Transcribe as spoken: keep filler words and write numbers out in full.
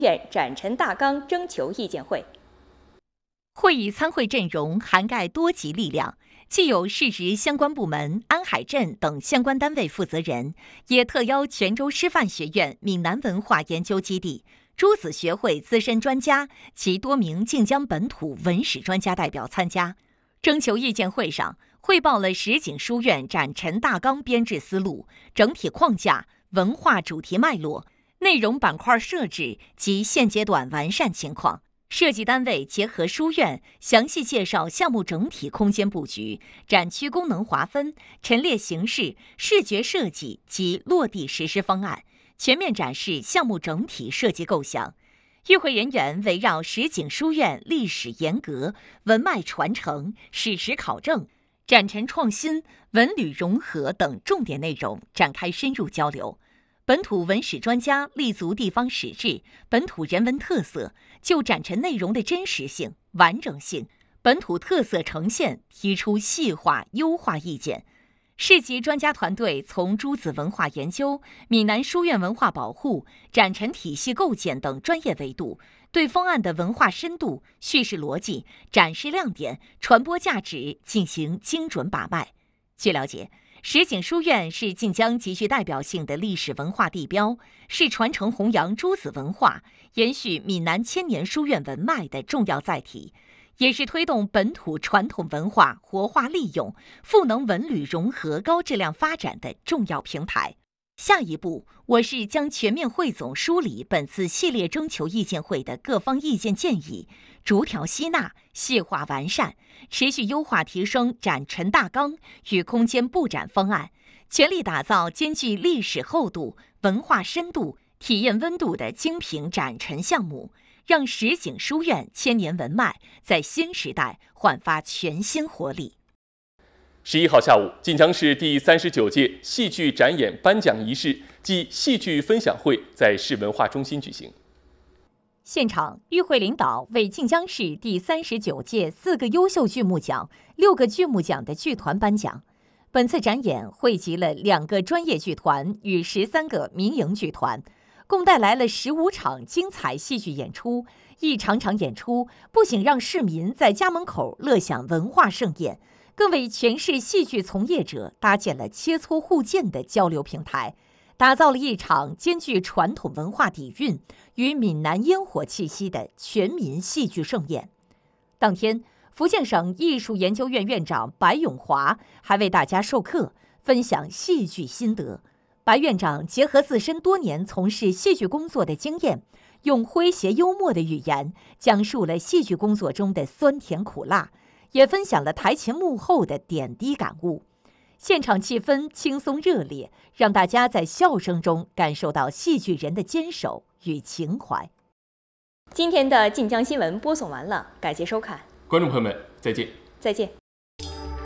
院展陈大纲征求意见会。 会议参会阵容涵盖多级力量，既有市直相关部门、安海镇等相关单位负责人，也特邀泉州师范学院闽南文化研究基地、诸子学会资深专家及多名晋江本土文史专家代表参加。征求意见会上，汇报了石景书院展陈大纲编制思路、整体框架、文化主题脉络、内容板块设置及现阶段完善情况。设计单位结合书院，详细介绍项目整体空间布局、展区功能划分、陈列形式、视觉设计及落地实施方案，全面展示项目整体设计构想。与会人员围绕石景书院历史沿革、文脉传承、史实考证、展陈创新、文旅融合等重点内容展开深入交流。本土文史专家立足地方史志、本土人文特色，就展陈内容的真实性、完整性、本土特色呈现提出细化优化意见。市级专家团队从诸子文化研究、闽南书院文化保护、展陈体系构建等专业维度，对方案的文化深度、叙事逻辑、展示亮点、传播价值进行精准把脉。据了解，石景书院是晋江极具代表性的历史文化地标，是传承弘扬诸子文化、延续闽南千年书院文脉的重要载体，也是推动本土传统文化活化利用、赋能文旅融合高质量发展的重要平台。下一步，我市将全面汇总梳理本次系列征求意见会的各方意见建议，逐条吸纳、细化完善，持续优化提升展陈大纲与空间布展方案，全力打造兼具历史厚度、文化深度、体验温度的精品展陈项目，让石景书院千年文脉在新时代焕发全新活力。 十一号下午，晋江市第三十九届戏剧展演颁奖仪式暨戏剧分享会在市文化中心举行。 现场，与会领导为晋江市第三十九届四个优秀剧目奖、六个剧目奖的剧团颁奖。本次展演汇集了两个专业剧团与十三个民营剧团，共带来了十五场精彩戏剧演出。一场场演出不仅让市民在家门口乐享文化盛宴，更为全市戏剧从业者搭建了切磋互鉴的交流平台，打造了一场兼具传统文化底蕴与闽南烟火气息的全民戏剧盛宴。当天，福建省艺术研究院院长白永华还为大家授课，分享戏剧心得。白院长结合自身多年从事戏剧工作的经验，用诙谐幽默的语言讲述了戏剧工作中的酸甜苦辣，也分享了台前幕后的点滴感悟。现场气氛轻松热烈，让大家在笑声中感受到戏剧人的坚守与情怀。 今天的晋江新闻播送完了，感谢收看， 观众朋友们，再见。 再见。